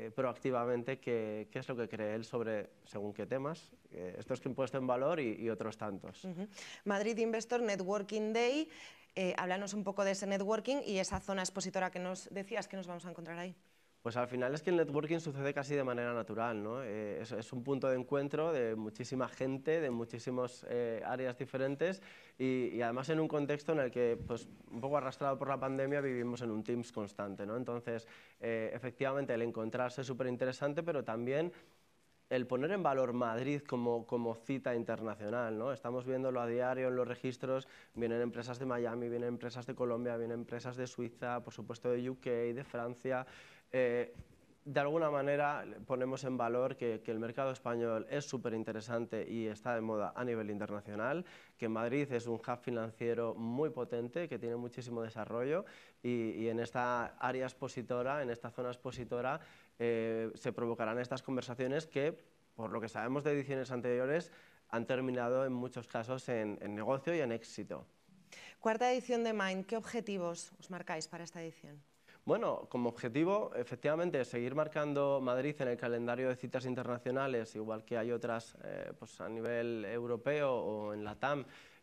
proactivamente qué es lo que cree él sobre según qué temas, estos que han puesto en valor y otros tantos. Madrid Investor Networking Day, háblanos un poco de ese networking y esa zona expositora que nos decías que nos vamos a encontrar ahí. Pues al final es que el networking sucede casi de manera natural, ¿no? Es un punto de encuentro de muchísima gente, de muchísimas áreas diferentes y además en un contexto en el que, pues, un poco arrastrado por la pandemia, vivimos en un Teams constante, ¿no? Entonces, efectivamente, el encontrarse es súper interesante, pero también el poner en valor Madrid como cita internacional, ¿no? Estamos viéndolo a diario en los registros, vienen empresas de Miami, vienen empresas de Colombia, vienen empresas de Suiza, por supuesto de UK, de Francia. De alguna manera ponemos en valor que el mercado español es súper interesante y está de moda a nivel internacional, que Madrid es un hub financiero muy potente, que tiene muchísimo desarrollo y en esta área expositora, en esta zona expositora, se provocarán estas conversaciones que, por lo que sabemos de ediciones anteriores, han terminado en muchos casos en negocio y en éxito. Cuarta edición de Mind, ¿qué objetivos os marcáis para esta edición? Bueno, como objetivo, efectivamente, seguir marcando Madrid en el calendario de citas internacionales, igual que hay otras pues a nivel europeo o en la TAM,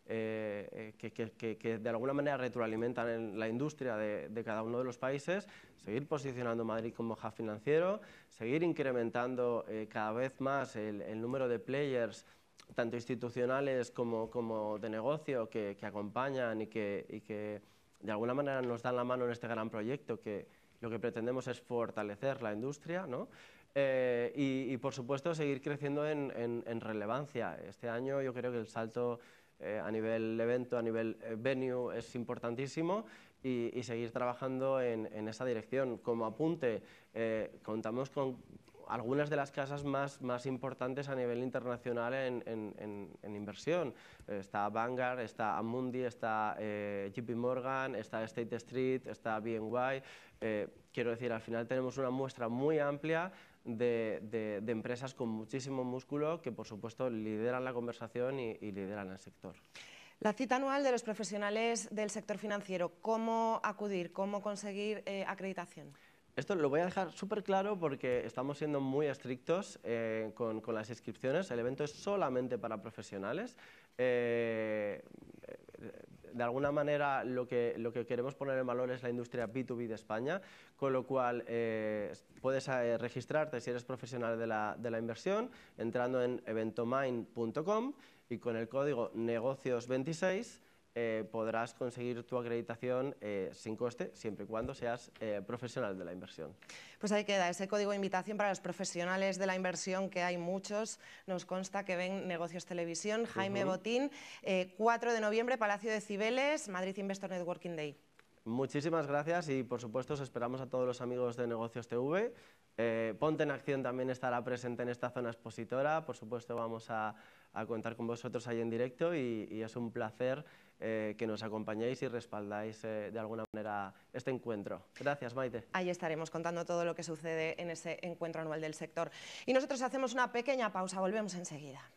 que de alguna manera retroalimentan en la industria de cada uno de los países, seguir posicionando Madrid como hub financiero, seguir incrementando cada vez más el número de players, tanto institucionales como de negocio, que acompañan y que de alguna manera nos dan la mano en este gran proyecto, que lo que pretendemos es fortalecer la industria, ¿no? Y por supuesto seguir creciendo en relevancia. Este año yo creo que el salto a nivel evento, a nivel venue es importantísimo y seguir trabajando en esa dirección. Como apunte, contamos con algunas de las casas más importantes a nivel internacional en inversión. Está Vanguard, está Amundi, está JP Morgan, está State Street, está BNY. Quiero decir, al final tenemos una muestra muy amplia de empresas con muchísimo músculo que, por supuesto, lideran la conversación y lideran el sector. La cita anual de los profesionales del sector financiero, ¿cómo acudir, cómo conseguir acreditación? Esto lo voy a dejar súper claro porque estamos siendo muy estrictos con las inscripciones. El evento es solamente para profesionales. De alguna manera lo que queremos poner en valor es la industria B2B de España, con lo cual puedes registrarte si eres profesional de la inversión entrando en eventomind.com y con el código negocios26 podrás conseguir tu acreditación sin coste, siempre y cuando seas profesional de la inversión. Pues ahí queda ese código de invitación para los profesionales de la inversión, que hay muchos, nos consta que ven Negocios Televisión. Jaime Botín, 4 de noviembre, Palacio de Cibeles, Madrid Investor Networking Day. Muchísimas gracias y por supuesto os esperamos a todos los amigos de Negocios TV. Ponte en Acción también estará presente en esta zona expositora, por supuesto vamos a contar con vosotros ahí en directo y es un placer que nos acompañéis y respaldáis de alguna manera este encuentro. Gracias, Maite. Ahí estaremos contando todo lo que sucede en ese encuentro anual del sector. Y nosotros hacemos una pequeña pausa, volvemos enseguida.